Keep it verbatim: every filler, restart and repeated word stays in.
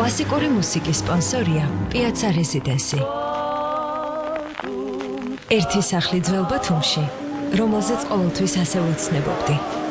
კლასიკური მუსიკის სპონსორია პიაცა რეზიდენსი. ერთი სახლი ძველ ბათუმში, რომელზეც ყოველთვის ასე ვუცნებობდი.